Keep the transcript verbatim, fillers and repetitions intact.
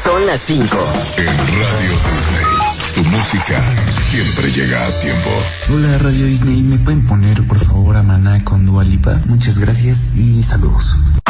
Son las cinco. En Radio Disney, tu música siempre llega a tiempo. Hola Radio Disney, ¿me pueden poner por favor a Maná con Dua Lipa? Muchas gracias y saludos.